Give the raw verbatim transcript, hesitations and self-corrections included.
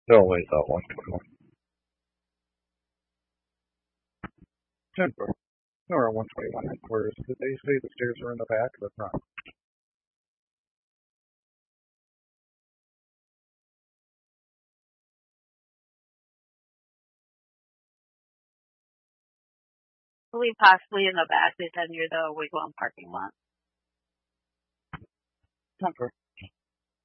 They're always uh, one twenty-one. ten foot. Or one twenty-one. Whereas they say the stairs are in the back, but not. I believe possibly in the back is near the Wigwam parking lot. ten foot.